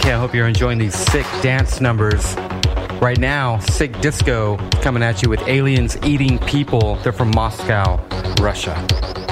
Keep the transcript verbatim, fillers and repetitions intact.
Okay, I hope you're enjoying these sick dance numbers. Right now, Sick Disco coming at you with Aliens Eating People. They're from Moscow, Russia.